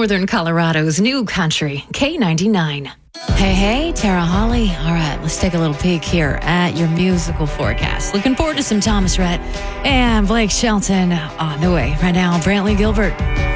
Northern Colorado's new country, K99. Hey, Tara Holly. All right, let's take a little peek here at your musical forecast. Looking forward to some Thomas Rhett and Blake Shelton on the way. Right now, Brantley Gilbert.